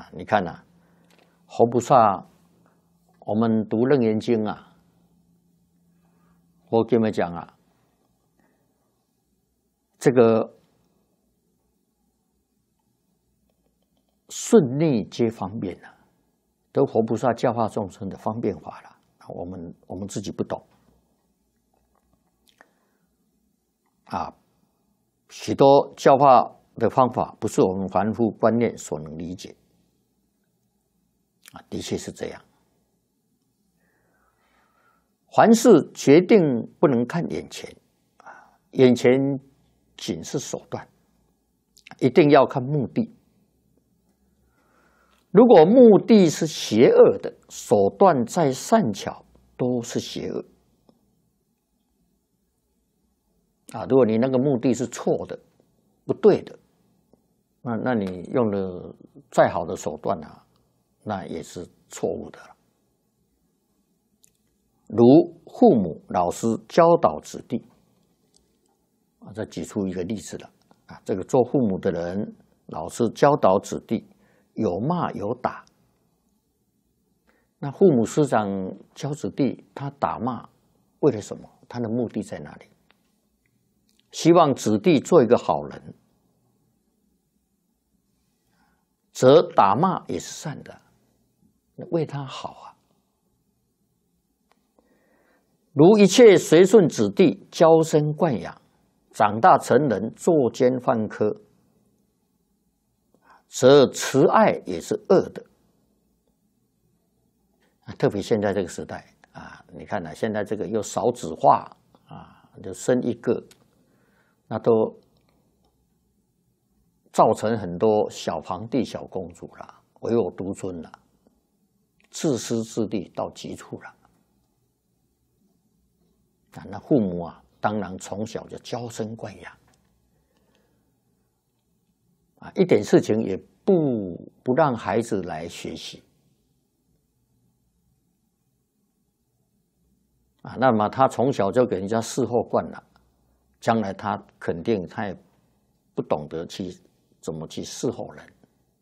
你看啊，活菩萨，我们读楞严经啊，我跟你们讲啊，这个顺逆皆方便啊，都活菩萨教化众生的方便法了。我们自己不懂啊，许多教化的方法不是我们凡夫观念所能理解啊，的确是这样。凡事决定不能看眼前啊，眼前仅是手段，一定要看目的。如果目的是邪恶的，手段再善巧都是邪恶啊！如果你那个目的是错的、不对的，那你用了再好的手段啊，那也是错误的了。如父母、老师教导子弟啊，再举出一个例子了啊，这个做父母的人、老师教导子弟，有骂有打。那父母师长教子弟，他打骂为了什么？他的目的在哪里？希望子弟做一个好人，则打骂也是善的，为他好啊。如一切随顺子弟，娇生惯养，长大成人，作奸犯科，则慈爱也是恶的。特别现在这个时代啊，你看啊，现在这个又少子化啊，就生一个，那都造成很多小皇帝、小公主啦，唯我独尊啦，自私自利到极处了。啊，那父母啊，当然从小就娇生惯养啊，一点事情也不让孩子来学习。啊，那么他从小就给人家伺候惯了，将来他肯定他也不懂得怎么去伺候人，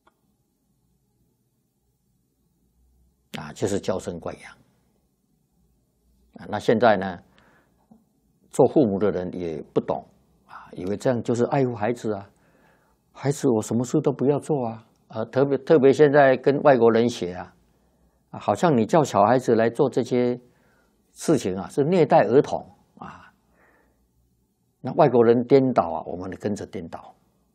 啊，就是娇生惯养。啊，那现在呢，做父母的人也不懂啊，以为这样就是爱护孩子啊，孩子我什么事都不要做啊，特别现在跟外国人学啊，好像你叫小孩子来做这些事情啊，是虐待儿童啊。那外国人颠倒啊，我们跟着颠倒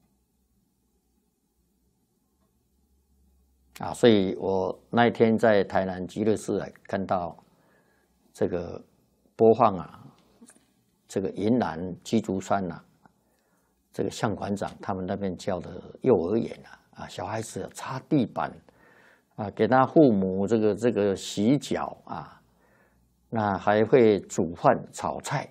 啊。所以我那一天在台南极乐寺看到这个播放啊，这个云南鸡足山啊，这个向馆长他们那边教的幼儿园啊，小孩子擦地板啊，给他父母这个洗脚啊。那还会煮饭炒菜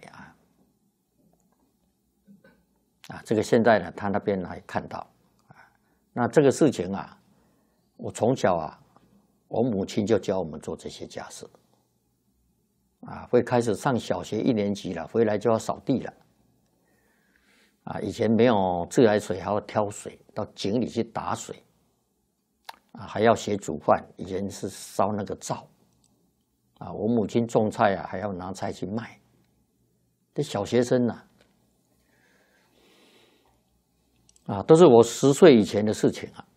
啊，这个现在呢，他那边还看到啊。那这个事情啊，我从小啊，我母亲就教我们做这些家事啊，会开始上小学1年级了，回来就要扫地了啊。以前没有自来水，还要挑水到井里去打水啊，还要学煮饭，以前是烧那个灶。啊，我母亲种菜啊，还要拿菜去卖。这小学生啊，都是我10岁以前的事情啊。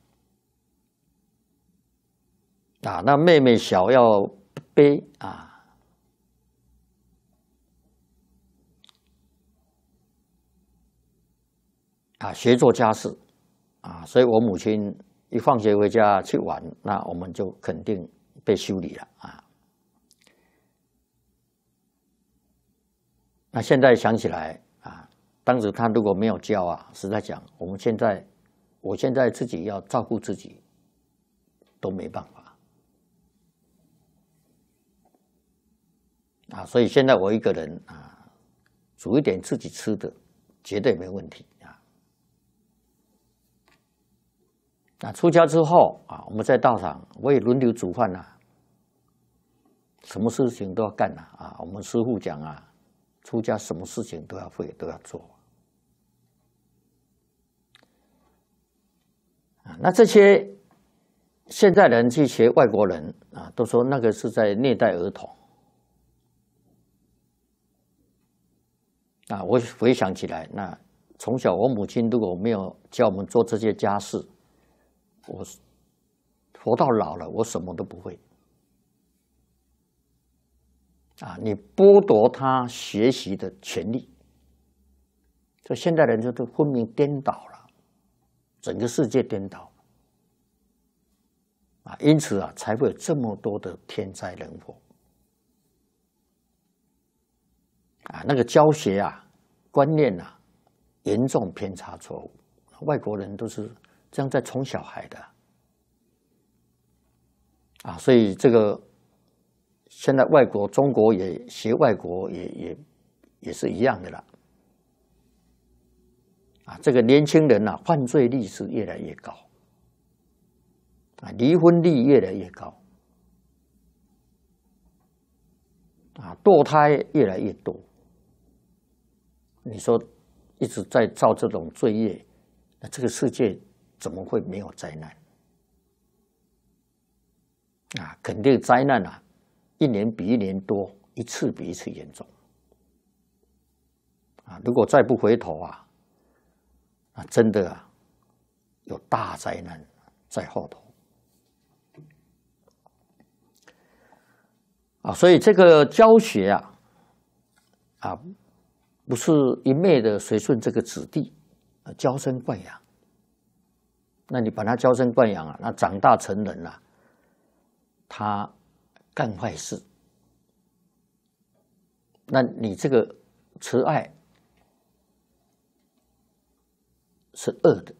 啊，那妹妹小要背学做家事啊，所以我母亲一放学回家去玩，那我们就肯定被修理了啊。那现在想起来啊，当时他如果没有教啊，实在讲，我现在自己要照顾自己都没办法啊。所以现在我一个人啊，煮一点自己吃的，绝对没问题啊。那出家之后啊，我们在道场我也轮流煮饭啊，什么事情都要干啊。我们师父讲啊。出家什么事情都要会，都要做啊。那这些现在人去学外国人啊，都说那个是在虐待儿童啊。我回想起来，那从小我母亲如果没有教我们做这些家事，我活到老了，我什么都不会啊。你剥夺他学习的权利，所以现代人就都昏迷颠倒了，整个世界颠倒。啊，因此啊，才会有这么多的天灾人祸啊。那个教学啊、观念啊，严重偏差错误。外国人都是这样在宠小孩的啊，所以这个现在外国、中国也学外国也是一样的啦。啊，这个年轻人啊，犯罪率是越来越高。啊，离婚率越来越高，啊，堕胎越来越多。你说一直在造这种罪业，那这个世界怎么会没有灾难？啊，肯定灾难啊，一年比一年多，一次比一次严重。啊，如果再不回头啊，那真的啊，有大灾难在后头。啊，所以这个教学啊，不是一昧的随顺这个子弟，娇生惯养。那你把他娇生惯养啊，那长大成人了，他干坏事，那你这个慈爱是恶的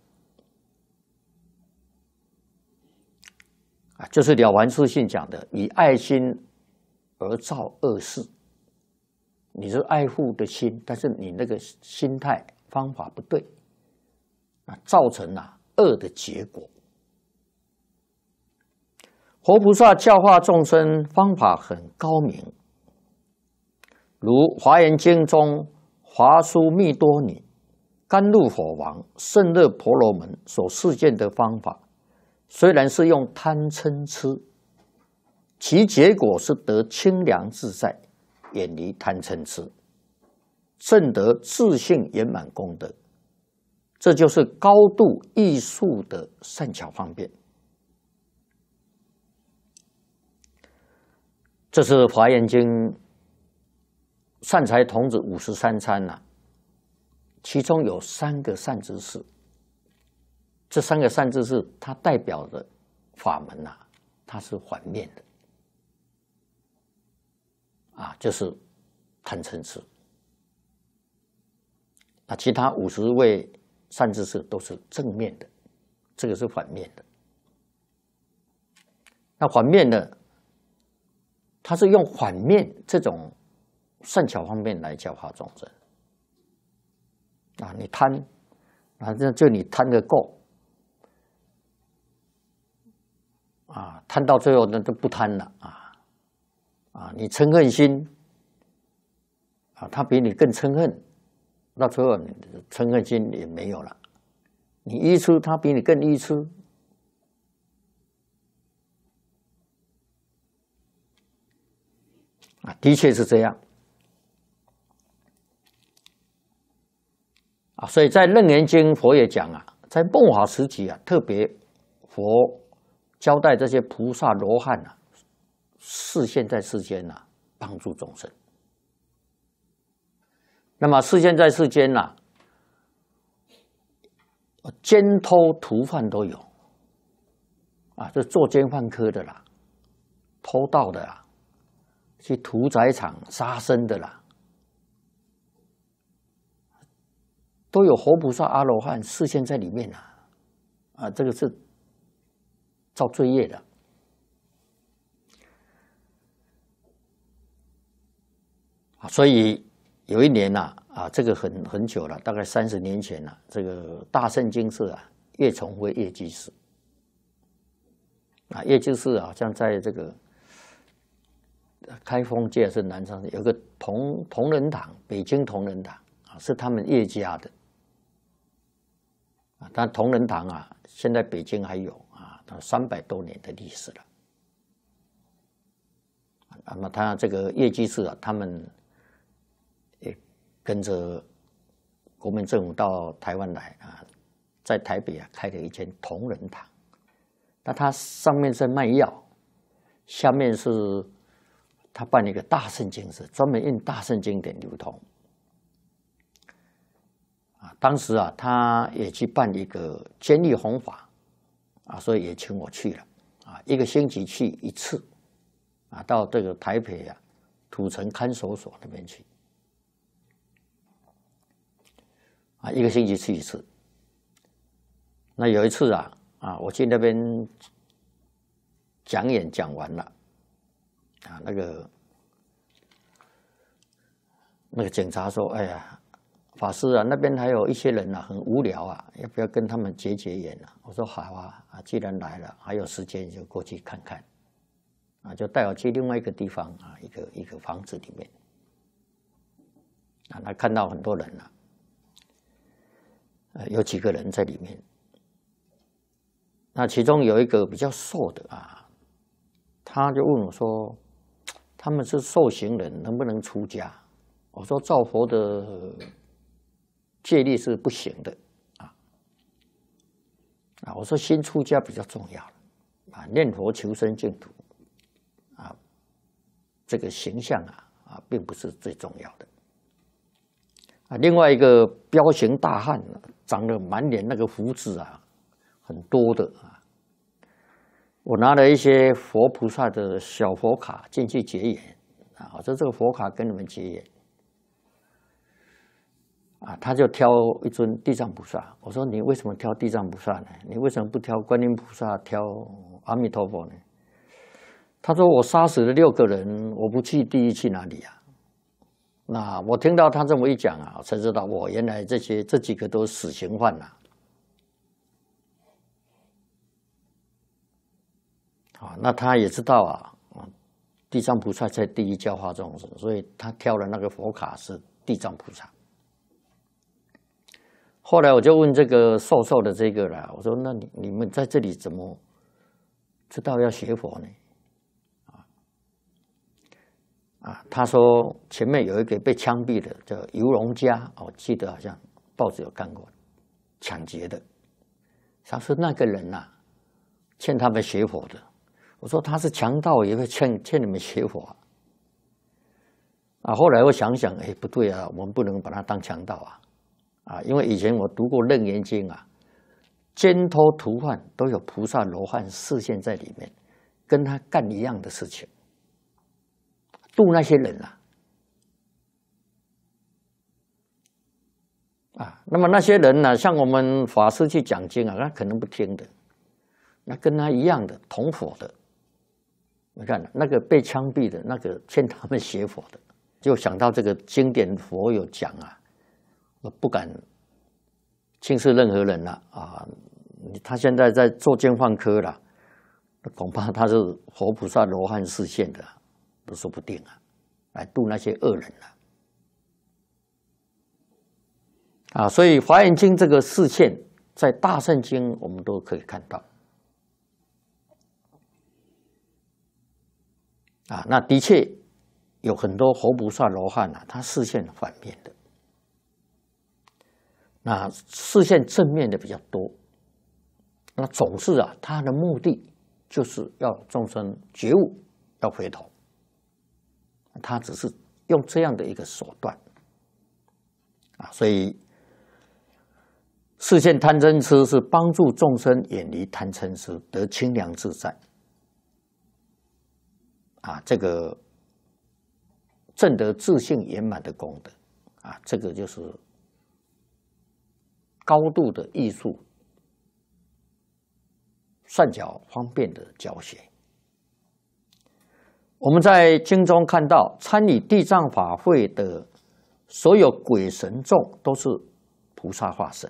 啊，就是了凡四训讲的，以爱心而造恶事。你是爱护的心，但是你那个心态方法不对，啊，造成了恶的结果。活菩萨教化众生方法很高明，如《华严经》中华殊密多尼、甘露火王、胜热婆罗门所示现的方法，虽然是用贪嗔痴，其结果是得清凉自在，远离贪嗔痴，证得自性圆满功德。这就是高度艺术的善巧方便。这是《华严经》善财童子53参啊，其中有3个善知识。这3个善知识，它代表的法门啊，它是反面的啊，就是贪嗔痴。那其他50位善知识都是正面的，这个是反面的。那反面的，他是用反面这种善巧方面来教化众生啊，你贪啊，就你贪个够啊，贪到最后那都不贪了啊，你嗔恨心啊，他比你更嗔恨，到最后你的嗔恨心也没有了。你愚痴，他比你更愚痴。啊，的确是这样啊，所以在《楞严经》佛也讲啊，在末法时期啊，特别佛交代这些菩萨罗汉啊，示现在世间啊，帮助众生。那么示现在世间呐，奸偷屠贩都有啊，这作奸犯科的啦，偷盗的啦，去屠宰场杀生的啦，都有活菩萨阿罗汉示现在里面啊，这个是造罪业的啊。所以有一年这个很久了，大概30年前了，这个大圣经寺啊，叶崇辉叶居士啊，叶居士好像在这个开封界是南昌有个同仁堂，北京同仁堂啊，是他们叶家的啊。但同仁堂啊，现在北京还有啊， 300多年的历史了。那么他这个叶居士啊，他们也跟着国民政府到台湾来啊，在台北啊开了一间同仁堂。那它上面是卖药，下面是他办了一个大圣经社，专门印大圣经典流通。当时啊，他也去办一个监狱弘法啊，所以也请我去了啊，1个星期去1次啊，到这个台北啊土城看守所那边去啊，1个星期去1次。那有一次啊，我去那边讲演讲完了啊，那个警察说：“哎呀。”法师啊，那边还有一些人啊，很无聊啊，要不要跟他们结缘啊？我说好啊，既然来了，还有时间就过去看看，啊，就带我去另外一个地方啊，一个房子里面，啊，他看到很多人了，有几个人在里面，那其中有一个比较瘦的啊，他就问我说，他们是受刑人，能不能出家？我说照佛的戒律是不行的我说新出家比较重要念佛求生净土这个形象并不是最重要的另外一个彪形大汉长得满脸那个胡子很多的我拿了一些佛菩萨的小佛卡进去结缘我说这个佛卡跟你们结缘他就挑一尊地藏菩萨。我说你为什么挑地藏菩萨呢？你为什么不挑观音菩萨、挑阿弥陀佛呢？他说我杀死了6个人，我不去地狱去哪里啊？那我听到他这么一讲才知道我原来这几个都是死刑犯那他也知道地藏菩萨在地狱教化众生，所以他挑了那个佛卡是地藏菩萨。后来我就问这个瘦瘦的这个了，我说：“那你们在这里怎么知道要学佛呢？”他说前面有一个被枪毙的叫游荣家，我记得好像报纸有看过，抢劫的。他说那个人欠他们学佛的。我说他是强盗，也会欠你们学佛后来我想想，不对我们不能把他当强盗因为以前我读过《楞严经》奸偷屠犯都有菩萨罗汉示现在里面，跟他干一样的事情，度那些人那么那些人像我们法师去讲经他可能不听的，那跟他一样的同伙的，你看那个被枪毙的那个欠他们学佛的，就想到这个经典佛有讲我不敢轻视任何人他现在在做监犯科了，恐怕他是佛菩萨罗汉示现的都说不定来度那些恶人所以《华严经》这个示现，在大圣经我们都可以看到那的确有很多佛菩萨罗汉他示现反面的。那示现正面的比较多，那总是他的目的就是要众生觉悟，要回头，他只是用这样的一个手段所以示现贪嗔痴是帮助众生远离贪嗔痴，得清凉自在这个证得自性圆满的功德这个就是高度的艺术，善巧方便的教学。我们在经中看到，参与地藏法会的所有鬼神众都是菩萨化身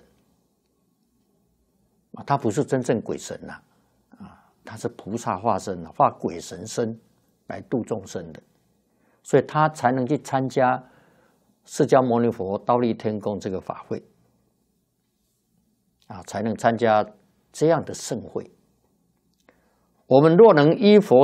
他不是真正鬼神他是菩萨化身化鬼神身来度众生的，所以他才能去参加释迦牟尼佛忉利天宫这个法会才能参加这样的盛会我们若能依佛